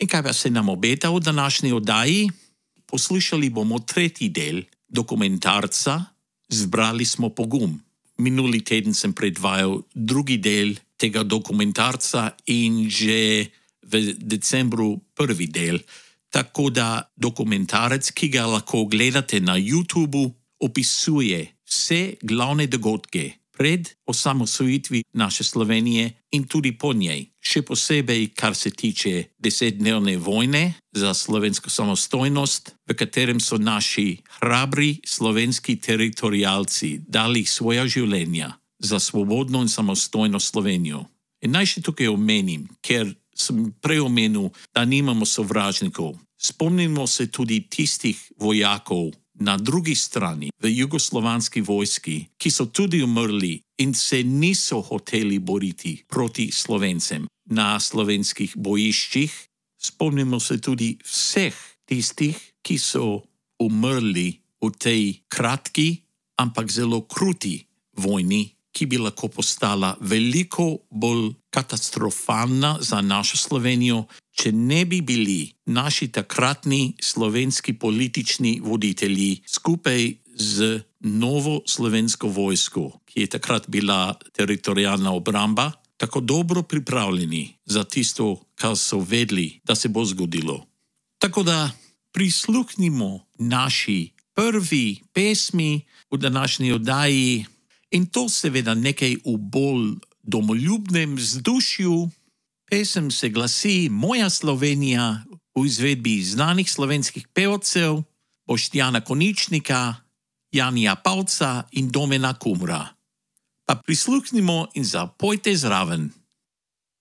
In kaj pa se nam obeta v današnji oddaji? Poslušali bomo tretji del dokumentarca Zbrali smo pogum. Minuli teden sem predvajal drugi del tega dokumentarca in že v decembru prvi del. Tako da dokumentarec, ki ga lahko gledate na YouTubu, opisuje vse glavne dogodke pred osamosvojitvi naše Slovenije in tudi po njej. Še posebej, kar se tiče 10-dnevne vojne za slovensko samostojnost, v katerem so naši hrabri slovenski teritorialci dali svoja življenja za svobodno in samostojno Slovenijo. In naj še tukaj omenim, ker sem prej omenil, da nimamo sovražnikov. Spomnimo se tudi tistih vojakov na drugi strani v jugoslovanski vojski, ki so tudi umrli in se niso hoteli boriti proti Slovencem na slovenskih bojiščih. Spomnimo se tudi vseh tistih, ki so umrli v tej kratki, ampak zelo kruti vojni, ki bi lahko postala veliko bolj katastrofalna za našo Slovenijo, če ne bi bili naši takratni slovenski politični voditelji skupaj z novo slovensko vojsko, ki je takrat bila teritorialna obramba, tako dobro pripravljeni za tisto, kar so vedeli, da se bo zgodilo. Tako da prisluhnimo naši prvi pesmi v današnji oddaji in to seveda nekaj v bolj domoljubnem vzdušju. Pesem se glasi Moja Slovenija v izvedbi znanih slovenskih pevcev Boštjana Koničnika, Janija Pavca in Domena Kumra. Pa prisluhnimo in zapojte zraven.